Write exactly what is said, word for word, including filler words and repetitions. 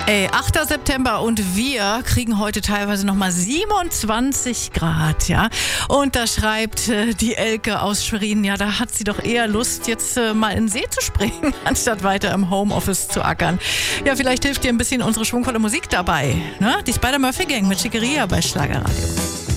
Ey, achter September und wir kriegen heute teilweise nochmal siebenundzwanzig Grad, ja. Und da schreibt äh, die Elke aus Schwerin, ja, da hat sie doch eher Lust, jetzt äh, mal in den See zu springen, anstatt weiter im Homeoffice zu ackern. Ja, vielleicht hilft dir ein bisschen unsere schwungvolle Musik dabei, ne? Die Spider-Murphy Gang mit Schickeria bei Schlagerradio.